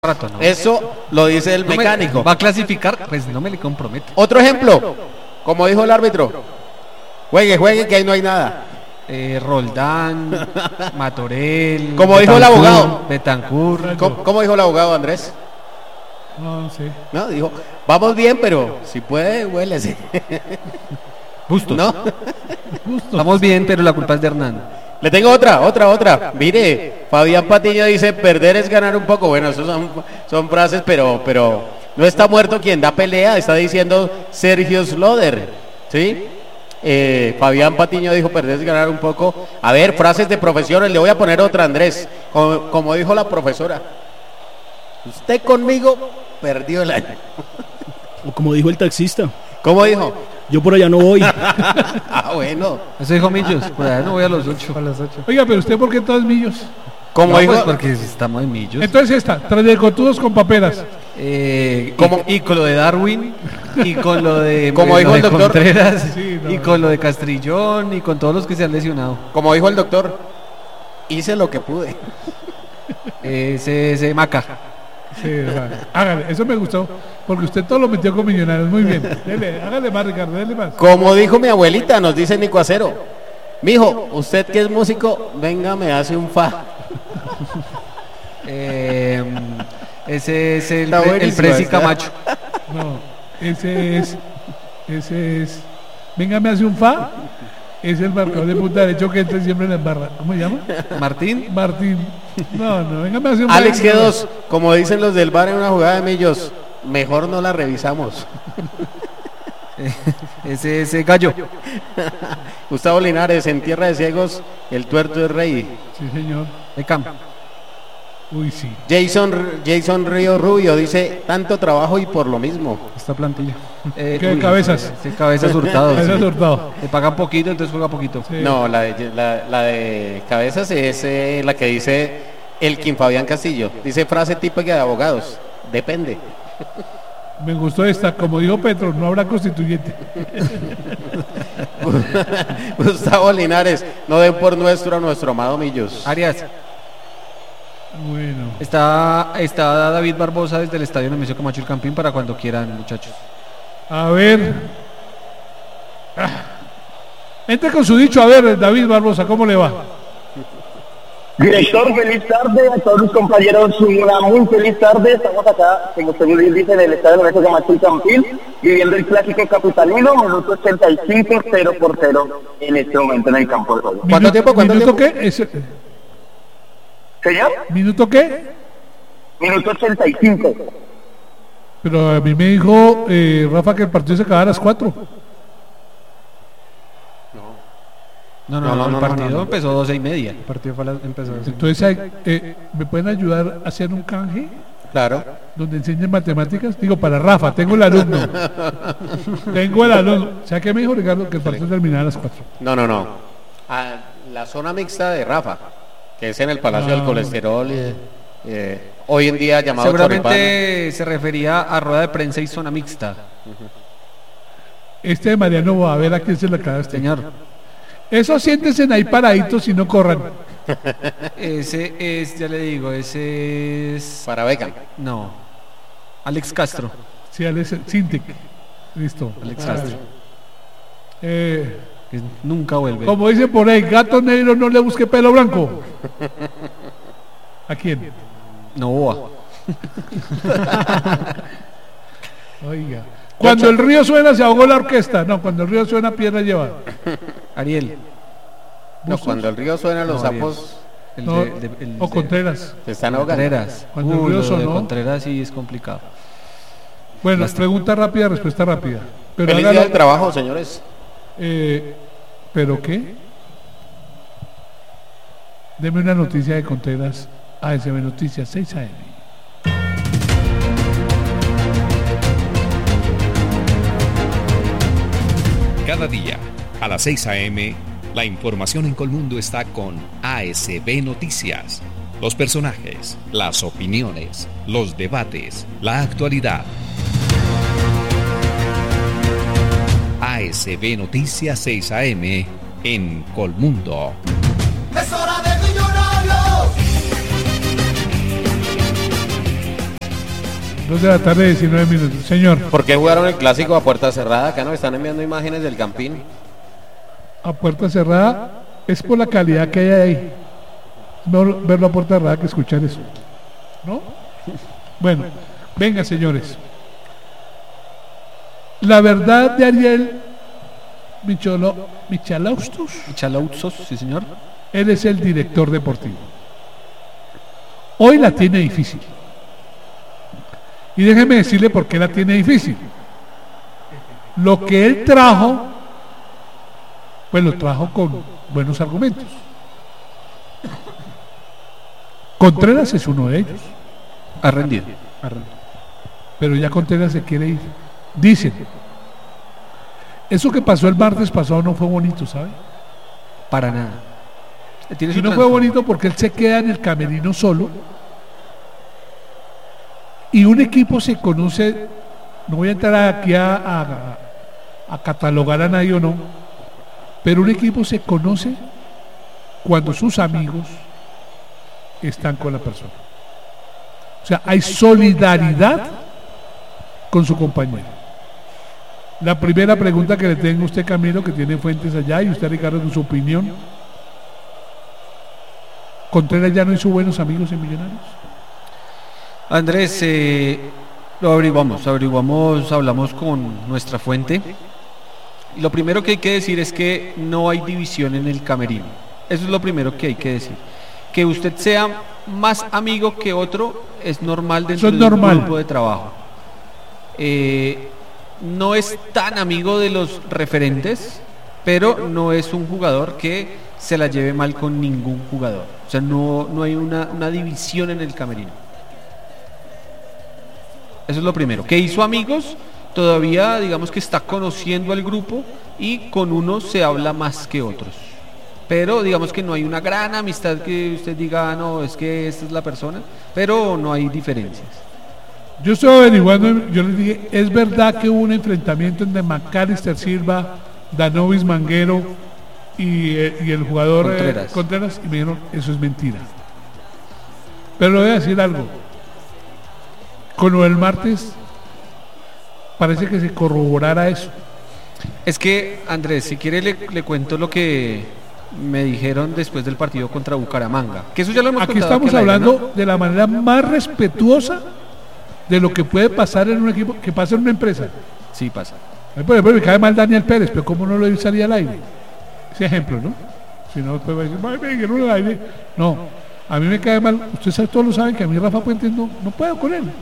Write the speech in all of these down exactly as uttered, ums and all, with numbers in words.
rato, ¿no? Eso lo dice el No me- mecánico. ¿Va a clasificar? Pues no me le comprometo. Otro ejemplo, como dijo el árbitro, juegue, juegue, que ahí no hay nada. Eh, Roldán, Matorel. Como dijo el abogado. Betancur. ¿Cómo, cómo dijo el abogado Andrés? No, sí. No, dijo, vamos bien, pero si puede, huélese. Bustos. ¿No? Justo. Vamos bien, pero la culpa es de Hernán. Le tengo otra, otra, otra. Mire, Fabián Patiño dice, perder es ganar un poco. Bueno, eso son, son frases, pero, pero no está muerto quien da pelea, está diciendo Sergio Sloder, ¿sí? Eh, Fabián Patiño dijo, perder es ganar un poco. A ver, frases de profesores, le voy a poner otra, Andrés. Como, como dijo la profesora, usted conmigo perdió el año. O como dijo el taxista, ¿Cómo dijo? yo por allá no voy. Ah, bueno. Eso dijo Millos. Por allá no voy a los ocho. A las ocho. Oiga, pero usted, ¿por qué todos millos? Como No, dijo, pues porque estamos en Millos. Entonces esta, trayectotudos con paperas. Eh, ¿Cómo? y, y con lo de Darwin, y con lo de, Como lo dijo de el doctor. Contreras, Sí, no, y no. con lo de Castrillón, y con todos los que se han lesionado. como dijo el doctor, hice lo que pude. Ese, ese Maca. Sí, hágale, hágale, eso me gustó. Porque usted todo lo metió con Millonarios. Muy bien. Dele, hágale más, Ricardo, dele más. Como dijo mi abuelita, nos dice Nico Acero, mijo, usted que es músico, venga, me hace un fa. Eh, ese es el, Está pre- el buenísimo Presi esa. Camacho. No, ese es, ese es. Venga, me hace un fa. Es el marcador de punta derecho que entra siempre en la barra. ¿Cómo se llama? Martín. Martín. No, no, venga, me hace un fa. Alex G dos, como dicen los del bar en una jugada de Millos, mejor no la revisamos. Ese, ese gallo. Gustavo Linares, en Tierra de Ciegos, el tuerto es rey. Sí, señor. De campo. Uy, sí. Jason, Jason Río Rubio dice, tanto trabajo y por lo mismo. Esta plantilla. Eh, ¿Qué, cabezas? Sí, cabezas hurtados. Cabezas sí. hurtado. Le pagan poquito, entonces juega poquito. Sí. No, la de, la, la de Cabezas es eh, la que dice Elkin Fabián Castillo. Dice frase típica de abogados, depende. Me gustó esta. Como dijo Petro, no habrá constituyente. Gustavo Linares, no den por nuestro a nuestro amado Millos. Arias. Bueno. Está, está David Barbosa desde el estadio Nemesio Camacho el Campín para cuando quieran, muchachos. A ver. Ah. Entre con su dicho. A ver, David Barbosa, ¿cómo le va? Director, feliz tarde a todos mis compañeros, una muy feliz tarde. Estamos acá, como usted bien dice, en el estadio de Nemesio Camacho Campín, viviendo el clásico capitalino, minuto ochenta y cinco, cero por cero en este momento en el campo de juego. ¿Cuánto Minuto- tiempo? ¿Cuánto ¿Minuto tiempo? qué? Es- ¿Señor? ¿Minuto qué? Minuto ochenta y cinco. Pero a mí me dijo eh, Rafa que el partido se acababa a las cuatro. No, no, No, no, no, el no, partido no, no. empezó doce y media. El partido fue a las- empezó a las- Entonces, hay- eh, ¿me pueden ayudar a hacer un canje Claro. donde enseñen matemáticas? Digo, para Rafa, tengo el alumno. Tengo el alumno. O sea, que me dijo Ricardo que el partido terminaba a las cuatro. No, no, no. A la zona mixta de Rafa, que es en el Palacio Ah, del Colesterol, eh, eh, hoy en día llamado Choripán. Seguramente se refería a rueda de prensa y zona mixta, Este de Mariano va a ver a quién se le acaba este. señor. Eso siéntense ahí paraditos y no corran. Ese es, ya le digo, ese es... Para Beckham. No, Alex Castro. Sí, Alex Sintic. Listo. Alex Ah, Castro, eh, que nunca vuelve. como dicen por ahí, gato negro no le busque pelo blanco. ¿A quién? Novoa. Oiga. Cuando el río suena se ahogó la orquesta. No, cuando el río suena piedra lleva. Ariel. No, cuando el río suena, los No, sapos El No, de- de- el o de- Contreras. se están ahogando. Contreras. Cuando el Uy, río lo de sonó. Contreras sí es complicado. Bueno, pregunta rápida, respuesta rápida. Pero Feliz hágalo- día del trabajo, señores. eh, ¿Pero qué? Deme una noticia de Contreras. A S B Noticias, seis A M. Cada día, a las seis a eme, la información en Colmundo está con A S B Noticias. Los personajes, las opiniones, los debates, la actualidad. A S B Noticias seis a eme en Colmundo. Es hora de dos de la tarde, diecinueve minutos. Señor. ¿Por qué jugaron el clásico a puerta cerrada? Acá nos están enviando imágenes del Campín. A puerta cerrada es por la calidad que hay ahí. Es mejor verlo a puerta cerrada que escuchar eso. ¿No? Bueno, venga, señores. La verdad de Ariel Micholo, Michalaustos. Michalaustos, sí, señor. Él es el director deportivo. Hoy la tiene difícil. Y déjeme decirle por qué la tiene difícil. Lo que él trajo, pues lo trajo con buenos argumentos. Contreras es uno de ellos. Ha rendido. Ha rendido. Pero ya Contreras se quiere ir. Dicen. Eso que pasó el martes pasado no fue bonito, ¿sabe? Para nada. Y no fue bonito porque él se queda en el camerino solo. Y un equipo se conoce, no voy a entrar aquí a, a, a catalogar a nadie o no, pero un equipo se conoce cuando sus amigos están con la persona. O sea, hay solidaridad con su compañero. La primera pregunta que le tengo a usted, Camilo, que tiene fuentes allá, y usted, Ricardo, con su opinión. ¿Contreras ya no hizo buenos amigos en Millonarios? Andrés, eh, lo averiguamos, averiguamos, hablamos con nuestra fuente. Lo primero que hay que decir es que no hay división en el camerino. Eso es lo primero que hay que decir. Que usted sea más amigo que otro es normal dentro es de normal. un grupo de trabajo. Eh, no es tan amigo de los referentes, pero no es un jugador que se la lleve mal con ningún jugador. O sea, no, no hay una, una división en el camerino. Eso es lo primero. Que hizo amigos, todavía digamos que está conociendo al grupo y con unos se habla más que otros. Pero digamos que no hay una gran amistad que usted diga, ah, no, es que esta es la persona, pero no hay diferencias. Yo estoy averiguando, yo les dije, ¿es verdad que hubo un enfrentamiento entre Macalister Silva, Danovis Manguero y, eh, y el jugador Contreras. Eh, Contreras? Y me dijeron, eso es mentira. Pero le voy a decir algo. Con lo del martes, parece que se corroborara eso. Es que, Andrés, si quiere le, le cuento lo que me dijeron después del partido contra Bucaramanga. Que eso ya lo hemos Aquí contado estamos aquí al aire, hablando ¿no? de la manera más respetuosa de lo que puede pasar en un equipo, que pasa en una empresa. Sí, pasa. A mí, por ejemplo, me cae mal Daniel Pérez, pero ¿cómo no lo salía al aire? Ese ejemplo, ¿no? Si no, después va a decir, "Ay, me dijeron al aire". No, a mí me cae mal, ustedes saben, todos lo saben, que a mí Rafa Puentes no, no puedo con él.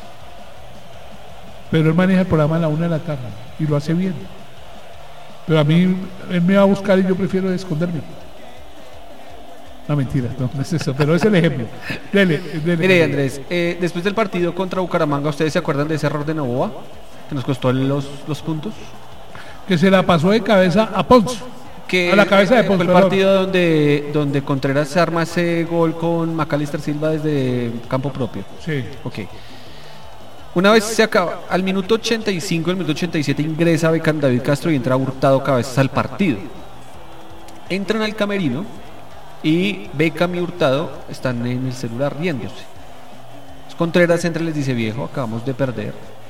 Pero él maneja el programa a la una de la tarde y lo hace bien. Pero a mí, él me va a buscar y yo prefiero esconderme. No, mentira, no, no es eso, pero es el ejemplo. Dele, dele. Mire, Andrés, eh, después del partido contra Bucaramanga, ¿ustedes se acuerdan de ese error de Novoa? Que nos costó los, los puntos. Que se la pasó de cabeza a Pons. Que A la cabeza de Pons, fue el perdón. partido donde, donde Contreras se arma ese gol con Macalister Silva desde campo propio. Sí. Ok. Una vez se acaba, al minuto ochenta y cinco, al minuto ochenta y siete ingresa Beckham David Castro y entra Hurtado Cabezas al partido. Entran al camerino y Beckham y Hurtado están en el celular riéndose. Contreras entra y les dice, viejo, acabamos de perder.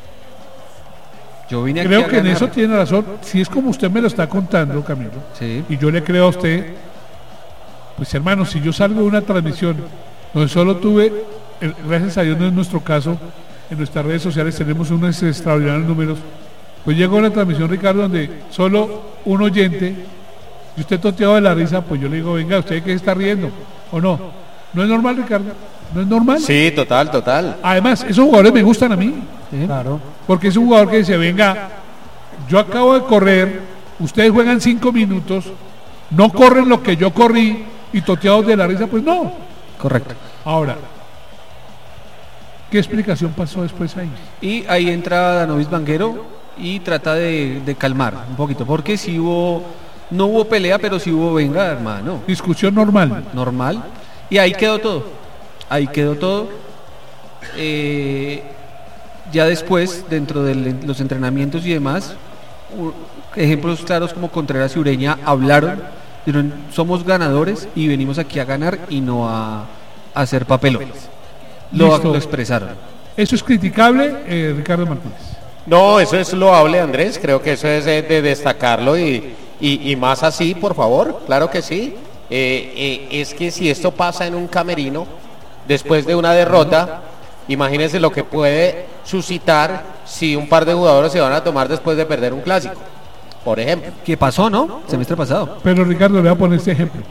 Yo vine aquí Creo a que en ganar. eso tiene razón. Si es como usted me lo está contando, Camilo, Sí. y yo le creo a usted, pues hermano, si yo salgo de una transmisión donde solo tuve, eh, gracias a Dios no es nuestro caso, en nuestras redes sociales tenemos unos extraordinarios números, pues llegó una transmisión, Ricardo, donde solo un oyente, y usted toteado de la risa, pues yo le digo, venga, ¿usted qué se está riendo? ¿O no? ¿No es normal, Ricardo? ¿No es normal? Sí, total, total. Además, esos jugadores me gustan a mí. Claro. Porque es un jugador que dice, venga, yo acabo de correr, ustedes juegan cinco minutos, no corren lo que yo corrí y toteados de la risa, pues no. Correcto. Ahora, ¿qué explicación pasó después ahí? Y ahí entra Danovis Banguero y trata de, de calmar un poquito, porque si hubo, no hubo pelea, pero sí hubo, venga, hermano, Discusión normal. normal. Y ahí quedó todo. Ahí quedó todo. Eh, ya después, dentro de le- los entrenamientos y demás, u- ejemplos claros como Contreras y Ureña hablaron, dijeron, somos ganadores y venimos aquí a ganar y no a, a hacer papelones. Lo, Listo. lo expresaron. ¿Eso es criticable, eh, Ricardo Martínez? No, eso es loable, Andrés, creo que eso es eh, de destacarlo y, y, y más así, por favor, claro que sí. Eh, eh, es que si esto pasa en un camerino, después de una derrota, imagínense lo que puede suscitar si un par de jugadores se van a tomar después de perder un clásico, por ejemplo. ¿Qué pasó, no? Semestre pasado. Pero Ricardo, le voy a poner este ejemplo.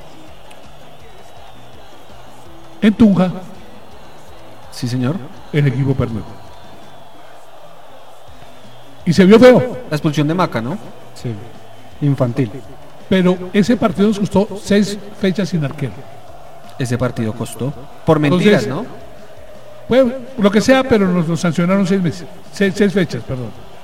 En Tunja, Sí, señor. el equipo perdió. Y se vio feo, La expulsión de Maca, ¿no? Sí. Infantil. pero ese partido nos costó seis fechas sin arquero. Ese partido costó. Por mentiras, Entonces, ¿no? Pues, lo que sea, pero nos, nos sancionaron seis meses, seis, seis fechas, perdón.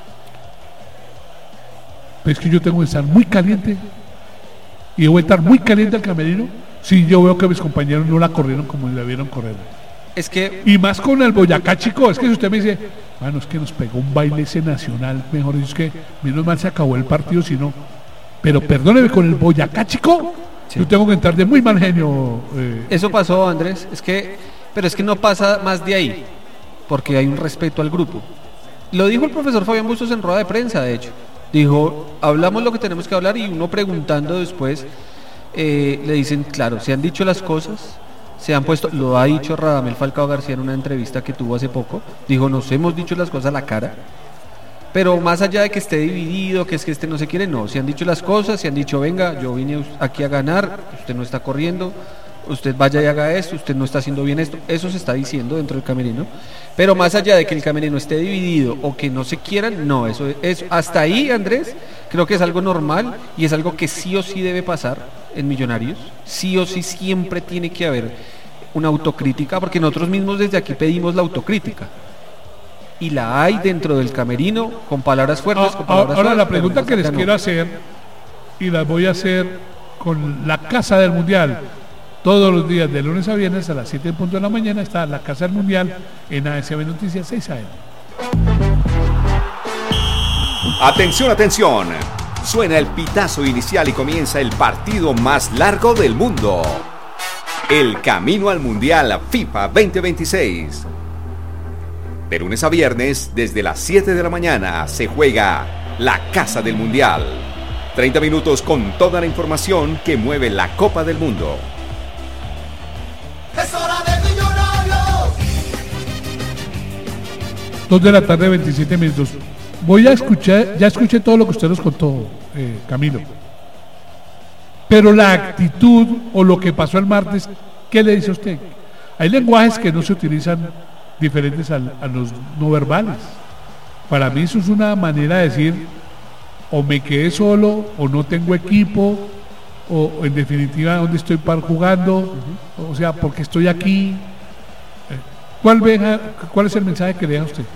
Pero es que yo tengo que estar muy caliente y voy a estar muy caliente al camerino si yo veo que mis compañeros no la corrieron como la vieron correr. Es que Y más con el Boyacá, chico, es que si usted me dice, bueno, es que nos pegó un baile ese nacional, mejor dicho, es que menos mal se acabó el partido, si no. Pero perdóneme, con el Boyacá, chico, Sí. yo tengo que entrar de muy mal genio. eh, eso pasó, Andrés. Es que, pero es que no pasa más de ahí, porque hay un respeto al grupo. Lo dijo el profesor Fabián Bustos en rueda de prensa, de hecho. Dijo, hablamos lo que tenemos que hablar y uno preguntando después, eh, le dicen, claro, se han dicho las cosas, se han puesto, lo ha dicho Radamel Falcao García en una entrevista que tuvo hace poco, dijo, nos hemos dicho las cosas a la cara, pero más allá de que esté dividido, que es que este no se quiere, no, se han dicho las cosas, se han dicho, venga, yo vine aquí a ganar, usted no está corriendo, usted vaya y haga esto, usted no está haciendo bien esto, eso se está diciendo dentro del camerino, pero más allá de que el camerino esté dividido o que no se quieran, no, eso es, hasta ahí, Andrés, creo que es algo normal y es algo que sí o sí debe pasar en Millonarios, sí o sí siempre tiene que haber una autocrítica, porque nosotros mismos desde aquí pedimos la autocrítica, y la hay dentro del camerino, con palabras fuertes, con Ah, palabras ahora suaves, la pero pregunta más que les acá no. quiero hacer, y las voy a hacer con la Casa del Mundial, todos los días de lunes a viernes a las siete en punto de la mañana está la Casa del Mundial en A S B Noticias seis A M. Atención, atención. Suena el pitazo inicial y comienza el partido más largo del mundo. El camino al Mundial FIFA veinte veintiséis. De lunes a viernes, desde las siete de la mañana, se juega la Casa del Mundial. treinta minutos con toda la información que mueve la Copa del Mundo. Es hora de Millonarios. dos de la tarde, veintisiete minutos. Voy a escuchar, ya escuché todo lo que usted nos contó, eh, Camilo. Pero la actitud o lo que pasó el martes, ¿qué le dice a usted? Hay lenguajes que no se utilizan diferentes al- a, los no verbales. Para mí eso es una manera de decir, o me quedé solo, o no tengo equipo, o en definitiva, ¿dónde estoy par jugando? O sea, porque estoy aquí. Eh, ¿Cuál, deja- ¿Cuál es el mensaje que le da a usted?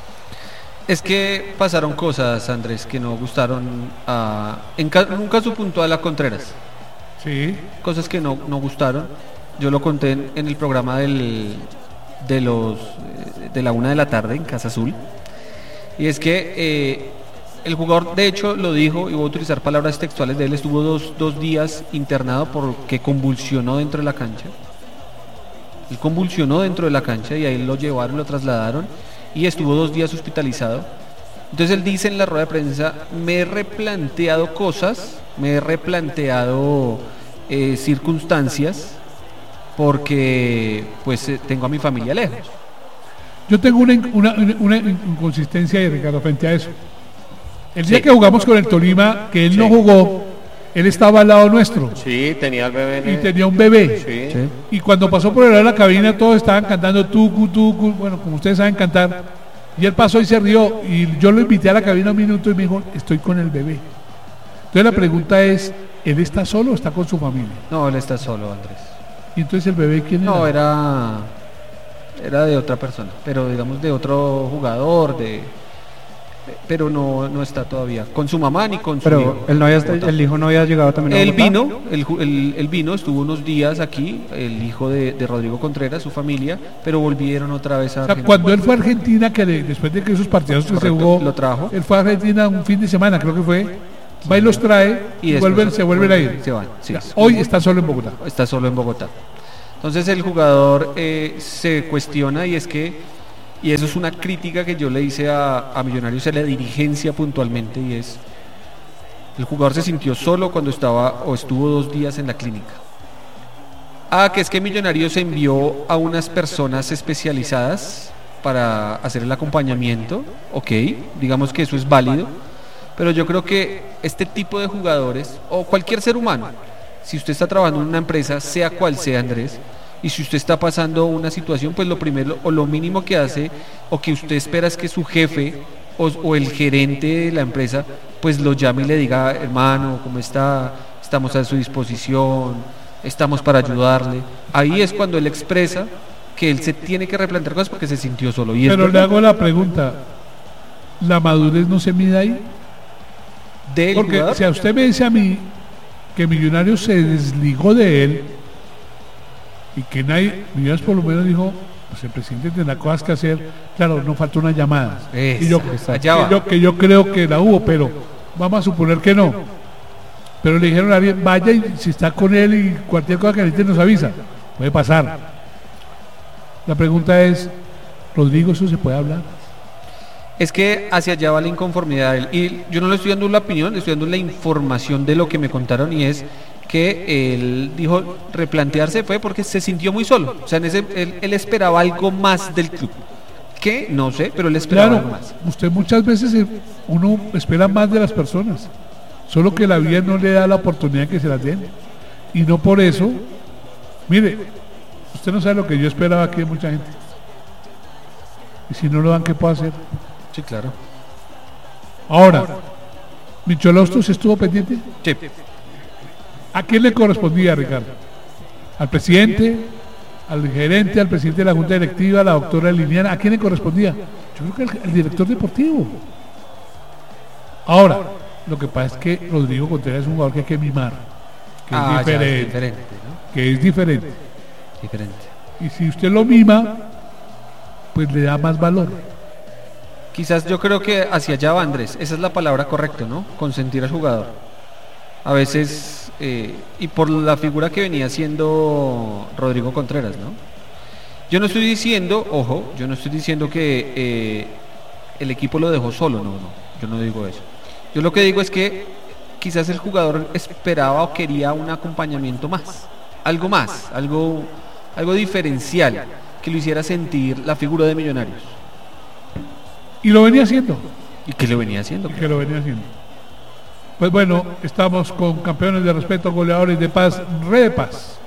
Es que pasaron cosas, Andrés, que no gustaron a, en, ca- en un caso puntual a Contreras. Sí. Cosas que no, no gustaron. Yo lo conté en, en el programa del, de los eh, de la una de la tarde en Casa Azul. Y es que eh, el jugador, de hecho, lo dijo, y voy a utilizar palabras textuales de él, estuvo dos, dos días internado porque convulsionó dentro de la cancha. Él convulsionó dentro de la cancha y ahí lo llevaron, lo trasladaron y estuvo dos días hospitalizado. Entonces él dice en la rueda de prensa, me he replanteado cosas, me he replanteado eh, circunstancias porque pues eh, tengo a mi familia lejos. Yo tengo una, in- una, una inconsistencia ahí, Ricardo, frente a eso. El día Sí. que jugamos con el Tolima, que él no jugó, él estaba al lado nuestro Sí, tenía el bebé. en y el- tenía un bebé. Sí. ¿Sí? Y cuando pasó por el lado de la cabina, todos estaban cantando tucu, tucu, bueno, como ustedes saben cantar. Y él pasó y se rió. Y yo lo invité a la cabina un minuto y me dijo, estoy con el bebé. Entonces la pregunta es, ¿él está solo o está con su familia? No, él está solo, Andrés. Y entonces el bebé, ¿quién No, era? era era de otra persona, pero digamos de otro jugador, de pero no no está todavía con su mamá ni con su Pero hijo. él no había, el hijo no había llegado también a Él Bogotá. vino, él, ju- él- él vino, estuvo unos días aquí, el hijo de, de Rodrigo Contreras, su familia, pero volvieron otra vez a O sea, Argentina. cuando él fue a Argentina, que le- después de que esos partidos que se Correcto, jugó, lo trajo. él fue a Argentina un fin de semana, creo que fue, va y los trae y, después vuelven, se vuelven a ir. Se van, sí. Hoy está solo en Bogotá. Está solo en Bogotá. Entonces el jugador eh, se cuestiona y es que Y eso es una crítica que yo le hice a, a Millonarios, a la dirigencia puntualmente, y es, el jugador se sintió solo cuando estaba o estuvo dos días en la clínica. Ah, que es que Millonarios envió a unas personas especializadas para hacer el acompañamiento, ok, digamos que eso es válido, pero yo creo que este tipo de jugadores, o cualquier ser humano, si usted está trabajando en una empresa, sea cual sea, Andrés, y si usted está pasando una situación, pues lo primero o lo mínimo que hace o que usted espera es que su jefe o, o el gerente de la empresa pues lo llame y le diga, hermano, ¿cómo está? Estamos a su disposición, estamos para ayudarle. Ahí es cuando él expresa que él se tiene que replantear cosas porque se sintió solo. Y Pero le hago la pregunta, ¿la madurez no se mide ahí? ¿Del Porque jugador? si a usted me dice a mí que Millonarios se desligó de él y que nadie, Millonarios por lo menos dijo, pues el presidente tendrá cosas que hacer, claro, no falta una llamada. Es, y yo, allá va. que, yo, que yo creo que la hubo, pero vamos a suponer que no. Pero le dijeron a alguien, vaya y si está con él y cualquier cosa que necesite nos avisa. Puede pasar. La pregunta es, Rodrigo, ¿eso se puede hablar? Es que hacia allá va la inconformidad. Y yo no le estoy dando la opinión, le estoy dando la información de lo que me contaron, y es que él dijo replantearse fue porque se sintió muy solo. O sea, en ese, él, él esperaba algo más del club. ¿Qué? No sé, pero él esperaba Claro, algo más. usted muchas veces eh, uno espera más de las personas, solo que la vida no le da la oportunidad que se las den. Y no por eso, mire, usted no sabe lo que yo esperaba aquí de mucha gente. Y si no lo dan, ¿qué puedo hacer? Sí, claro. Ahora, ¿Michelostos estuvo pendiente? Sí. ¿A quién le correspondía, Ricardo? ¿Al presidente? ¿Al gerente? ¿Al presidente de la Junta Directiva? ¿A la doctora Liniana? ¿A quién le correspondía? Yo creo que al, al director deportivo. Ahora, lo que pasa es que Rodrigo Contreras es un jugador que hay que mimar, que Ah, es ya, diferente, diferente, ¿no? que es diferente. Diferente. Y si usted lo mima, pues le da más valor. Quizás yo creo que hacia allá va Andrés. Esa es la palabra correcta, ¿no? Consentir al jugador. A veces, eh, y por la figura que venía siendo Rodrigo Contreras, ¿no? Yo no estoy diciendo, ojo, yo no estoy diciendo que eh, el equipo lo dejó solo, no, no, yo no digo eso. Yo lo que digo es que quizás el jugador esperaba o quería un acompañamiento más, algo más, algo, algo diferencial que lo hiciera sentir la figura de Millonarios. Y lo venía haciendo. ¿Y qué le venía haciendo? Y que lo venía haciendo. Pues bueno, estamos con campeones de respeto, goleadores de paz, Red de Paz.